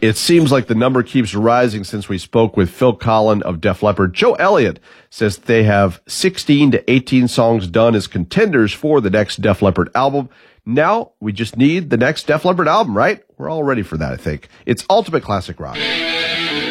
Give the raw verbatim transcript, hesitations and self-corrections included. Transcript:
It seems like the number keeps rising since we spoke with Phil Collen of Def Leppard. Joe Elliott says they have sixteen to eighteen songs done as contenders for the next Def Leppard album. Now we just need the next Def Leppard album, right? We're all ready for that, I think. It's Ultimate Classic Rock.